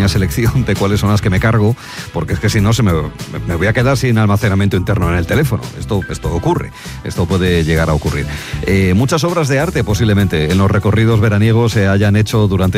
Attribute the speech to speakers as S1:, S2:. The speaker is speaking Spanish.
S1: pequeña selección de cuáles son las que me cargo, porque es que si no me voy a quedar sin almacenamiento interno en el teléfono. Esto ocurre, esto puede llegar a ocurrir. Muchas obras de arte posiblemente en los recorridos veraniegos se hayan hecho durante